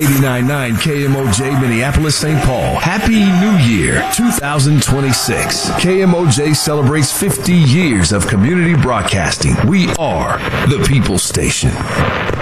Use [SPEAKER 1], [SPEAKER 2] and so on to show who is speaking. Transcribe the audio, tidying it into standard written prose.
[SPEAKER 1] 89.9 KMOJ Minneapolis, St. Paul. Happy New Year 2026. KMOJ celebrates 50 years of community broadcasting. We are the People Station.